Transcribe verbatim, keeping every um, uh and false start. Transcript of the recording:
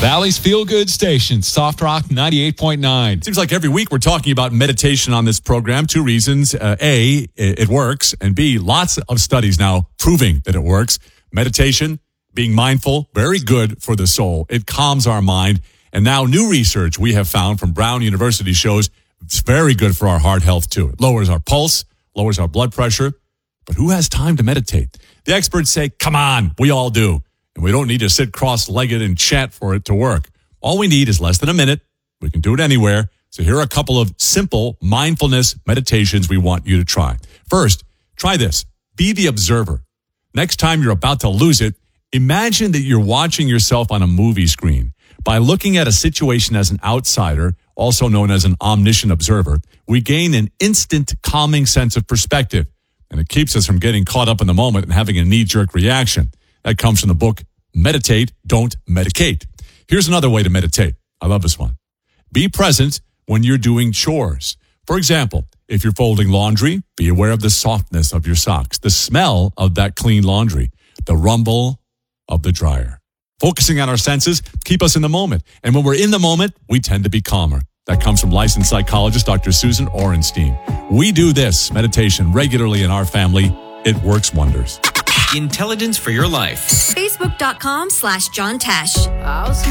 Valley's Feel Good Station, Soft Rock ninety-eight point nine. Seems like every week we're talking about meditation on this program. Two reasons. Uh, A, it works. And B, lots of studies now proving that it works. Meditation, being mindful, very good for the soul. It calms our mind. And now new research we have found from Brown University shows it's very good for our heart health too. It lowers our pulse, lowers our blood pressure. But who has time to meditate? The experts say, come on, we all do. And we don't need to sit cross-legged and chat for it to work. All we need is less than a minute. We can do it anywhere. So here are a couple of simple mindfulness meditations we want you to try. First, try this. Be the observer. Next time you're about to lose it, imagine that you're watching yourself on a movie screen. By looking at a situation as an outsider, also known as an omniscient observer, we gain an instant calming sense of perspective. And it keeps us from getting caught up in the moment and having a knee-jerk reaction. That comes from the book, Meditate, Don't Medicate. Here's another way to meditate. I love this one. Be present when you're doing chores. For example, if you're folding laundry, be aware of the softness of your socks, the smell of that clean laundry, the rumble of the dryer. Focusing on our senses keep us in the moment. And when we're in the moment, we tend to be calmer. That comes from licensed psychologist Doctor Susan Orenstein. We do this meditation regularly in our family. It works wonders. Intelligence for your life. Facebook.com slash John Tesh.